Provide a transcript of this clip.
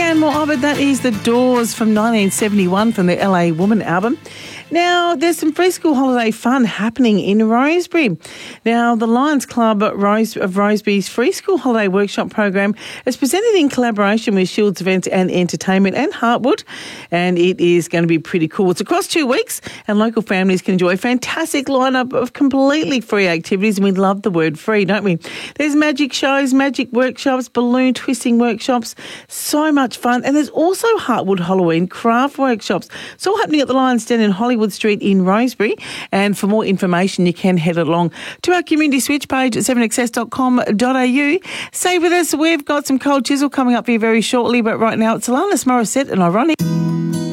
And moreover, that is The Doors from 1971 from the LA Woman album. Now, there's some free school holiday fun happening in Rosebery. Now, the Lions Club of Rosebery's free school holiday workshop program is presented in collaboration with Shields Events and Entertainment and Heartwood, and it is going to be pretty cool. It's across 2 weeks, and local families can enjoy a fantastic lineup of completely free activities, and we love the word free, don't we? There's magic shows, magic workshops, balloon twisting workshops, so much fun, and there's also Heartwood Halloween craft workshops. It's all happening at the Lions Den in Hollywood Street in Rosebery, and for more information you can head along to our community switch page at 7access.com.au. Stay with us, we've got some Cold Chisel coming up here very shortly, but right now it's Alanis Morissette and Ironic.